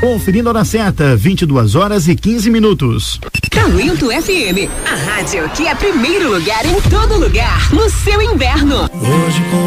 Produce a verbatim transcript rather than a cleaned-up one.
Conferindo a hora certa, vinte e duas horas e quinze minutos. Talento F M, a rádio que é primeiro lugar em todo lugar, no seu inverno. Hoje com